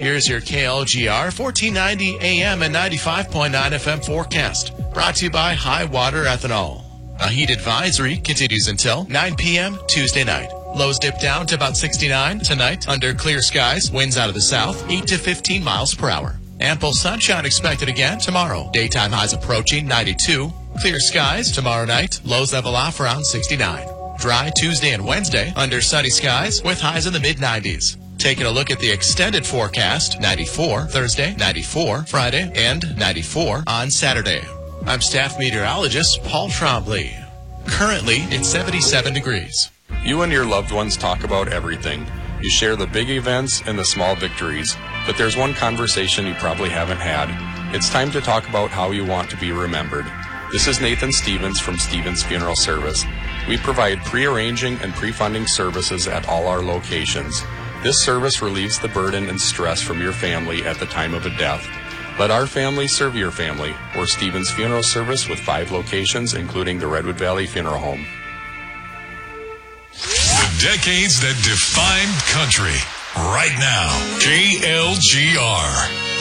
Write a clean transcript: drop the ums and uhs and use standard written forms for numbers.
Here's your KLGR 1490 AM and 95.9 FM forecast. Brought to you by High Water Ethanol. A heat advisory continues until 9 p.m. Tuesday night. Lows dip down to about 69 tonight under clear skies. Winds out of the south, 8 to 15 miles per hour. Ample sunshine expected again tomorrow. Daytime highs approaching 92. Clear skies tomorrow night. Lows level off around 69. Dry Tuesday and Wednesday under sunny skies with highs in the mid-90s. Taking a look at the extended forecast, 94 Thursday, 94 Friday, and 94 on Saturday. I'm staff meteorologist Paul Trombley. Currently, it's 77 degrees. You and your loved ones talk about everything. You share the big events and the small victories, but there's one conversation you probably haven't had. It's time to talk about how you want to be remembered. This is Nathan Stevens from Stevens Funeral Service. We provide pre-arranging and pre-funding services at all our locations. This service relieves the burden and stress from your family at the time of a death. Let our family serve your family. We're Stevens Funeral Service with 5 locations, including the Redwood Valley Funeral Home. The decades that defined country. Right now, KLGR.